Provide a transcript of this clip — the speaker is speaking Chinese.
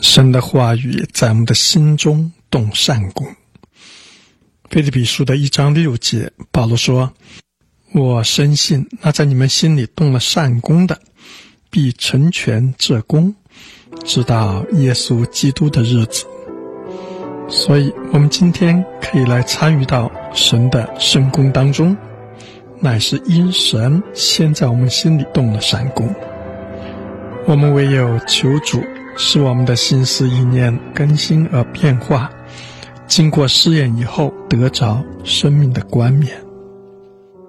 神的话语在我们的心中动善功。腓立比书的1章6节，保罗说，我深信那在你们心里动了善功的，必成全这功，直到耶稣基督的日子。所以我们今天可以来参与到神的圣功当中，乃是因神先在我们心里动了善功。我们唯有求主使我们的心思意念更新而变化，经过试验以后得着生命的冠冕。